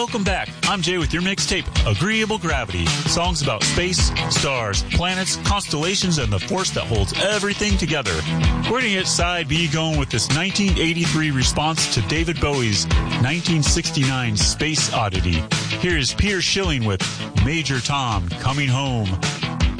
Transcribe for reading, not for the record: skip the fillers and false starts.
Welcome back. I'm Jay with your mixtape, Agreeable Gravity. Songs about space, stars, planets, constellations, and the force that holds everything together. We're going to get side B going with this 1983 response to David Bowie's 1969 Space Oddity. Here's Peter Schilling with Major Tom, Coming Home.